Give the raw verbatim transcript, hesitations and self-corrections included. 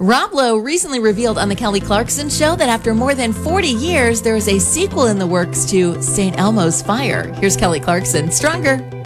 Rob Lowe recently revealed on The Kelly Clarkson Show that after more than forty years, there is a sequel in the works to Saint Elmo's Fire. Here's Kelly Clarkson, Stronger.